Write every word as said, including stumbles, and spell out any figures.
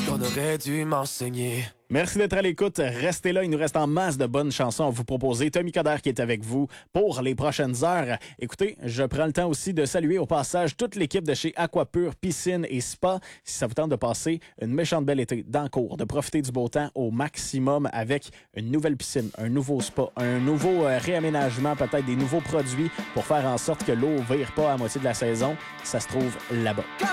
qu'on aurait dû m'enseigner. Merci d'être à l'écoute. Restez là, il nous reste en masse de bonnes chansons à vous proposer. Tommy Coderre qui est avec vous pour les prochaines heures. Écoutez, je prends le temps aussi de saluer au passage toute l'équipe de chez Aquapure Piscine et Spa. Si ça vous tente de passer une méchante belle été dans le cours, de profiter du beau temps au maximum avec une nouvelle piscine, un nouveau spa, un nouveau euh, réaménagement, peut-être des nouveaux produits pour faire en sorte que l'eau ne vire pas à moitié de la saison, ça se trouve là-bas.